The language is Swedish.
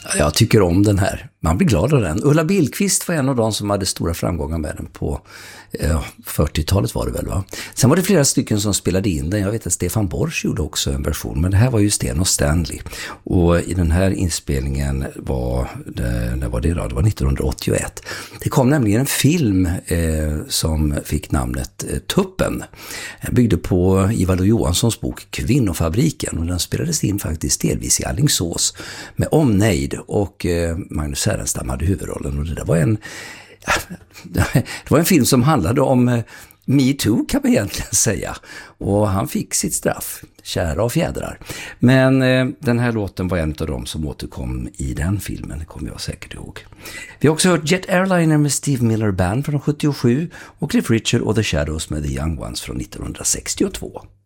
Jag tycker om den här. Man blir glad av den. Ulla Billqvist var en av de som hade stora framgångar med den på 40-talet var det väl, va? Sen var det flera stycken som spelade in den. Jag vet att Stefan Borsch gjorde också en version. Men det här var ju Sten och Stanley. Och i den här inspelningen var det var 1981. Det kom nämligen en film som fick namnet Tuppen. Den byggde på Ivar Lo-Johanssons bok Kvinnofabriken. Och den spelades in faktiskt delvis i Alingsås med omnejd. Och Magnus Härenstam hade huvudrollen. Och det där var det var en film som handlade om Me Too, kan man egentligen säga. Och han fick sitt straff, kära och fjädrar. Men den här låten var en av dem som återkom i den filmen, det kommer jag säkert ihåg. Vi har också hört Jet Airliner med Steve Miller Band från 1977 och Cliff Richard och The Shadows med The Young Ones från 1962.